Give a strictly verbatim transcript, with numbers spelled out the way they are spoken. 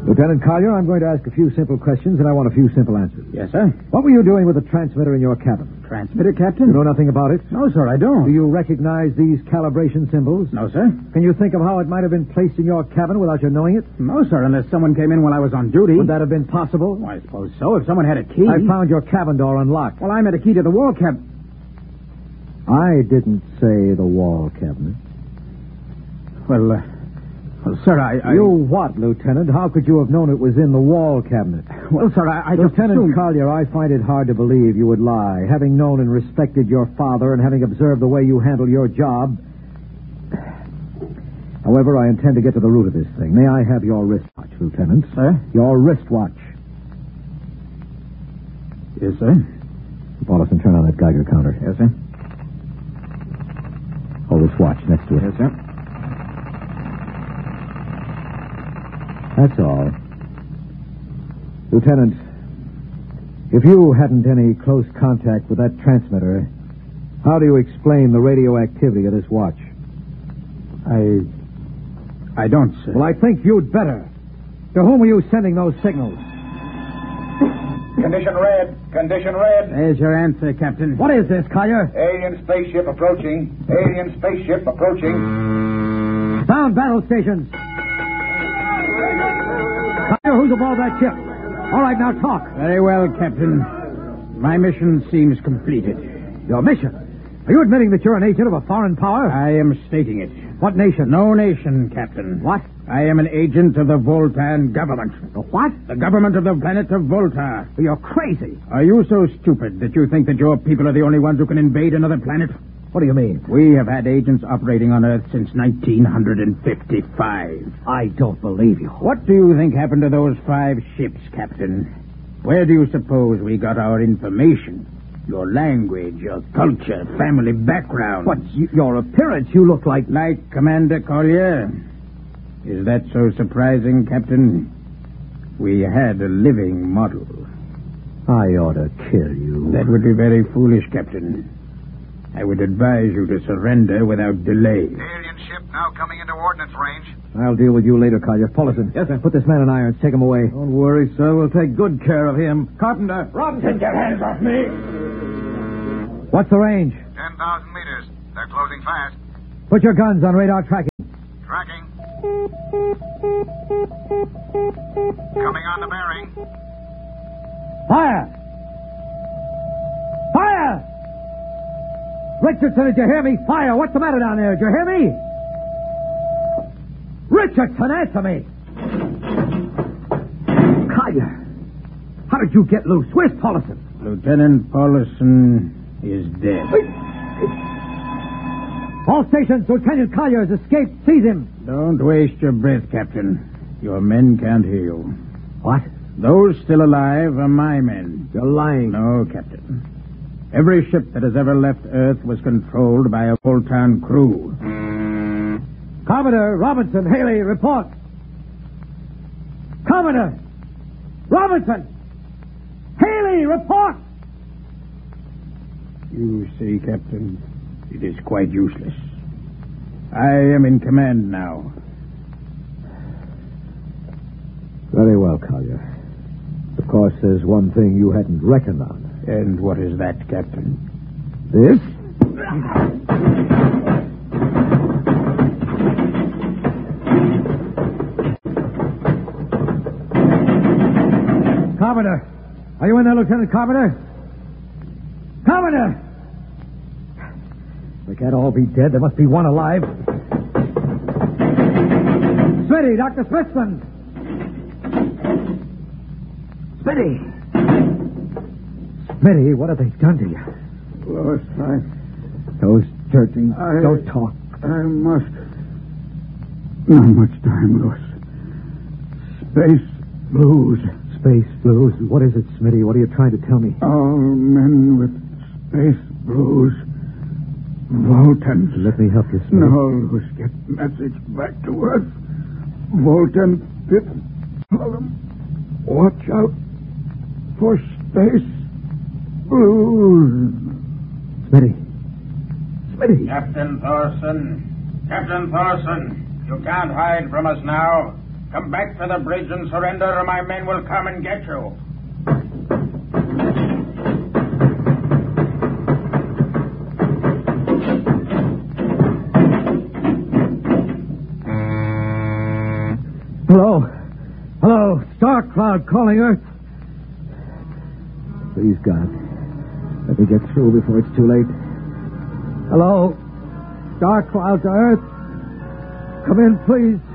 Lieutenant Collier, I'm going to ask a few simple questions, and I want a few simple answers. Yes, sir. What were you doing with the transmitter in your cabin? Transmitter, Captain? You know nothing about it? No, sir, I don't. Do you recognize these calibration symbols? No, sir. Can you think of how it might have been placed in your cabin without your knowing it? No, sir, unless someone came in while I was on duty. Would that have been possible? Well, I suppose so, if someone had a key. I found your cabin door unlocked. Well, I had a key to the wall cabinet. I didn't say the wall cabinet. Well, uh, well, sir, I, I... You what, Lieutenant? How could you have known it was in the wall cabinet? Well, sir, I, I just Lieutenant assumed... Collier, I find it hard to believe you would lie. Having known and respected your father and having observed the way you handle your job. However, I intend to get to the root of this thing. May I have your wristwatch, Lieutenant? Sir? Your wristwatch. Yes, sir. Paulson, turn on that Geiger counter. Yes, sir. Hold this watch next to it. Yes, sir. That's all. Lieutenant, if you hadn't any close contact with that transmitter, how do you explain the radioactivity of this watch? I... I don't, sir. Well, I think you'd better. To whom were you sending those signals? Condition red. Condition red. There's your answer, Captain. What is this, Collier? Alien spaceship approaching. Alien spaceship approaching. Sound battle stations. Collier, who's aboard that ship? All right, now talk. Very well, Captain. My mission seems completed. Your mission? Are you admitting that you're an agent of a foreign power? I am stating it. What nation? No nation, Captain. What? I am an agent of the Voltan government. The what? The government of the planet of Volta. You're crazy. Are you so stupid that you think that your people are the only ones who can invade another planet? What do you mean? We have had agents operating on Earth since nineteen fifty-five. I don't believe you. What do you think happened to those five ships, Captain? Where do you suppose we got our information? Your language, your culture, family background. What, you, your appearance, you look like... Like Commander Collier. Is that so surprising, Captain? We had a living model. I ought to kill you. That would be very foolish, Captain. I would advise you to surrender without delay. Alien ship now coming into ordnance range. I'll deal with you later, Collier. Paulson. Yes, sir. Put this man in irons. Take him away. Don't worry, sir. We'll take good care of him. Carpenter. Robinson, take your hands off me. What's the range? ten thousand meters. They're closing fast. Put your guns on radar tracking. Tracking. Coming on the bearing. Fire! Fire! Richardson, did you hear me? Fire! What's the matter down there? Did you hear me? Richardson, answer me! Collier, how did you get loose? Where's Paulson? Lieutenant Paulson is dead. All stations, Lieutenant Collier has escaped. Seize him. Don't waste your breath, Captain. Your men can't hear you. What? Those still alive are my men. You're lying. No, Captain. Every ship that has ever left Earth was controlled by a Voltan crew. Commodore Robinson, Haley, report. Commodore Robinson, Haley, report. You see, Captain, it is quite useless. I am in command now. Very well, Collier. Of course, there's one thing you hadn't reckoned on. And what is that, Captain? This? Commodore! Are you in there, Lieutenant Commodore? Commodore! They can't all be dead. There must be one alive. Smitty, Doctor Smithson! Smitty! Smitty, what have they done to you? Lois, I... Those dirty... I... Don't talk. I must... Not much time, Lois. Space blues. Space blues? What is it, Smitty? What are you trying to tell me? All men with space blues. Voltans. Let me help you, Smitty. No, Lois, get message back to Earth. Voltan fifth column. Watch out for space blues. Smitty. Smitty. Captain Thorson. Captain Thorson. You can't hide from us now. Come back to the bridge and surrender, or my men will come and get you. Hello? Hello? Star Cloud calling Earth. Please, God. Let me get through before it's too late. Hello? Star Cloud to Earth. Come in, please.